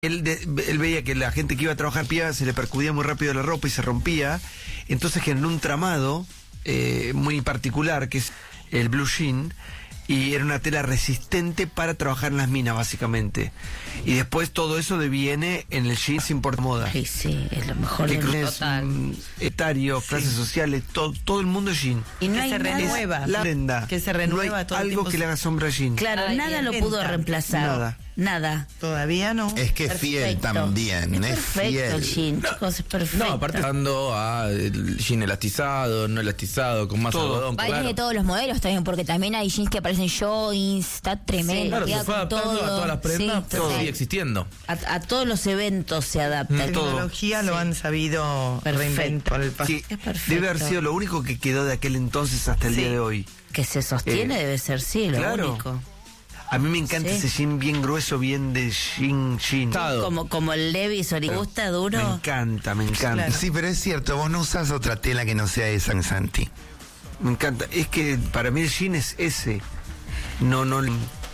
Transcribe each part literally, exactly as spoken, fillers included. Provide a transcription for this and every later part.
Él, de, él veía que la gente que iba a trabajar pie se le percudía muy rápido la ropa y se rompía, entonces generó un tramado eh, muy particular que es el blue jean, y era una tela resistente para trabajar en las minas básicamente, y después todo eso deviene en el jean sin por moda. Sí, sí, es lo mejor que del es um, etario, sí. Clases sociales, todo, todo el mundo es jean. Y no que hay se nada, renueva. La prenda. Que se renueva no hay todo el algo tiempo. que le haga sombra al jean. Claro, Ay, nada lo inventa. pudo reemplazar. Nada. Nada. Todavía no. Es que es fiel Perfecto. también, Es es, perfecto fiel. el jean, chicos, es perfecto. No, aparte dando a el jean elastizado, no elastizado, con más Todo. algodón, Vale, claro. de todos los modelos también, porque también hay jeans que parecen joints, está tremendo. Claro, queda se fue con adaptando todo. a todas las prendas, Sí, pero total. sigue existiendo. A, a todos los eventos se adapta. La el- todo. tecnología lo Sí. han sabido Perfecto. reinventar por el pasado. Sí, Es perfecto. debe haber sido lo único que quedó de aquel entonces hasta el Sí. día de hoy. Que se sostiene, Eh, debe ser sí, lo claro. único. A mí me encanta Sí. ese jean bien grueso, bien de jean, jean. Claro. Como, como el Levi's, ¿le gusta duro? Me encanta, me encanta. Claro. Sí, pero es cierto, vos no usás otra tela que no sea esa, Santi. Me encanta. Es que para mí el jean es ese. No, no.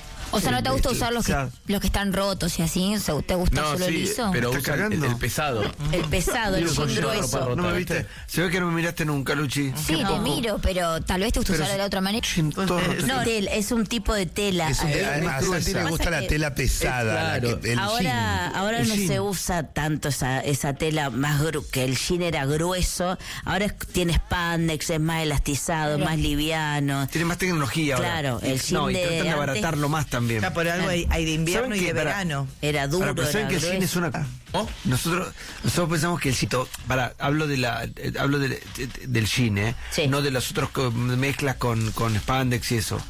O sea, ¿no te gusta usar los que, Claro. los que están rotos y así? O sea, ¿te gusta No, solo el sí, liso? pero ¿Estás usa el, cagando? el pesado. El pesado, el Digo, jean con ropa grueso. rota, ¿No me ¿viste? viste? Se ve que no me miraste nunca, Luchi. Sí, Qué te poco. miro, pero tal vez te gusta Pero usarlo de la otra manera. Jean todo roto. No, tel- es un tipo de tela. Es un- Ahí- además, a gruesa. Santi le gusta Pasa la que- tela pesada. es la claro. que- el Ahora, jean. ahora El no jean. se usa tanto esa, esa tela más gru que el jean era grueso. Ahora es- tiene spandex, es más elastizado, más liviano. Tiene más tecnología ahora. Claro, el Y- jean No, y de tratan de antes- abaratarlo más también. Ya por algo hay, hay de invierno ¿Saben y de qué? Para- verano. Era duro, Ahora, pero saben era que el jean es grueso. una... ¿Oh? Nosotros nosotros pensamos que el cito, para, hablo de la eh, hablo del, de- del jean, ¿eh? Sí. No de las otras co- mezclas con, con spandex y eso.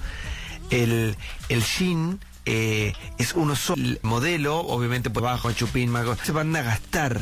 El, el jean eh, es uno solo. El modelo, obviamente por bajo, chupín, más cosas, se van a gastar.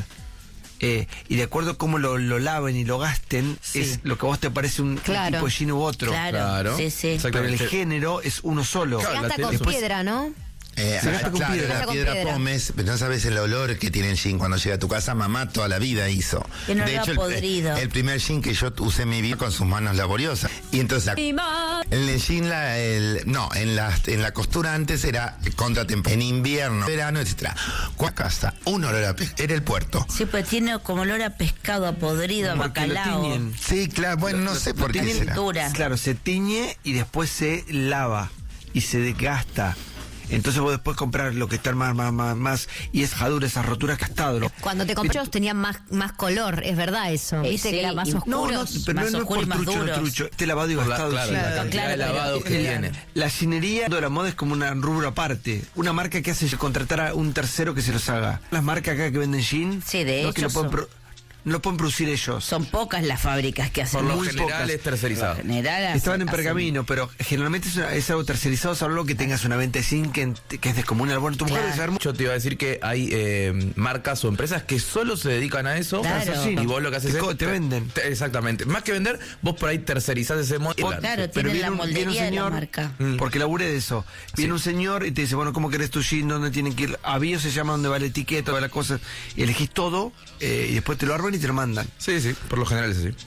Eh, y de acuerdo a cómo lo, lo laven y lo gasten, Sí. es lo que a vos te parece un, un Claro. tipo de jean u otro. Claro, Claro. sí, sí. Pero el Exactamente. género es uno solo. Claro, Se la gasta tela- con después- piedra, ¿no? Eh, Se gasta con claro, piedra. la Se gasta con piedra piedra. pómez, pero no sabes el olor que tiene el jean cuando llega a tu casa. Mamá toda la vida hizo. Tiene De olor hecho, a el, podrido. el primer jean que yo usé en mi vida con sus manos laboriosas. Y entonces, la- en el jean, la, el, no, en la, en la costura antes era contratempo. En invierno, verano, etcétera. Cuaca casa, un olor a pescado. Era el puerto. Sí, pues tiene como olor a pescado, a podrido, a Porque lo bacalao. tiñen. Sí, claro, bueno, no sé por qué tienen será. Dura. Claro, se tiñe y después se lava y se desgasta. Entonces vos después comprar lo que está más, más, más, más y es jadura, esas roturas gastado. Lo- Cuando te compré ellos tenían más, más color, es verdad eso. Eh, Viste sí, que era más y- oscuro. No, no, pero más no es oscuro y por más trucho, no duros. trucho. Este lavado y Por la, gastado. claro, sí. la Claro, cantidad de claro, lavado pero- que La- tiene. La ginería de la moda es como una rubro aparte. Una marca que hace contratar a un tercero que se los haga. Las marcas acá que venden jean. Sí, de no, que hecho lo pueden son- pro- no lo pueden producir ellos. Son pocas las fábricas que hacen Por lo muy general pocas. es tercerizado. En general hacen- Estaban en hacen- pergamino, pero generalmente es, una- es algo tercerizado, salvo que tengas una venta de zinc que, que es descomunal. Bueno, tu mujer Claro. debe saber mucho. Yo te iba a decir que hay eh, marcas o empresas que solo se dedican a eso. Claro. Y vos lo que haces Te es. co- te venden. te- exactamente. Más que vender, vos por ahí tercerizás ese modelo. Claro, Pero tienen la viene un- viene un moldería de la señor, marca. Mm. porque labure de eso. Viene Sí. un señor y te dice, bueno, ¿cómo querés tu jean? ¿Dónde tienen que ir? Avío se llama, donde va la etiqueta, toda la cosa. Y elegís todo eh, y después te lo arman y te lo mandan. Sí, sí, por lo general es así.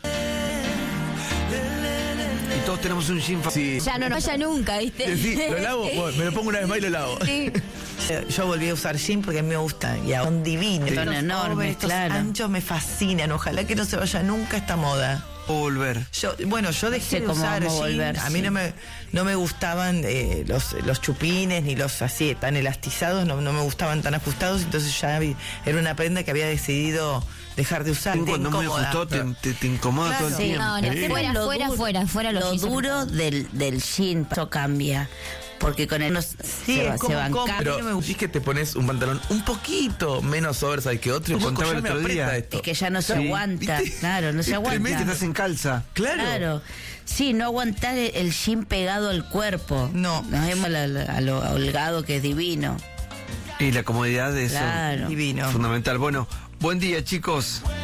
Y todos tenemos un jean fa- Sí. Ya no nos vaya nunca, ¿viste? Sí, lo lavo, bueno, me lo pongo una vez más y lo lavo. Sí. Eh, Yo volví a usar jean porque a mí me gustan y ahora son divinos. Son Estos enormes, over, estos claro. anchos me fascinan. Ojalá que no se vaya nunca esta moda. o volver. Yo, bueno, yo dejé sé de cómo usar vamos a jean. volver, A mí sí. no me no me gustaban eh, los, los chupines ni los así tan elastizados, no, no me gustaban tan ajustados, entonces ya vi- era una prenda que había decidido dejar de usar. Te Cuando no me incomoda. gustó, te, te, te incomoda Claro. todo el Sí, tiempo. No, no, El tema fuera, es lo fuera, duro- fuera, fuera los Lo jeans son- duro del, del jean, eso cambia. Porque con él no Sí, se, es va- como se banca. cómodo. Pero no me gusta. sí que te pones un pantalón un poquito menos oversize que otro y Como loco, contaba ya el me otro aprieta día. esto. Es que ya no se Sí. aguanta, ¿Viste? claro, no se Es aguanta. Tremendo que estás en calza. Claro. Claro. Sí, no aguantar el, el jean pegado al cuerpo. No. Nos vemos a, la- a lo holgado que es divino. Y la comodidad de eso. Claro. Divino. Fundamental. Bueno, buen día, chicos.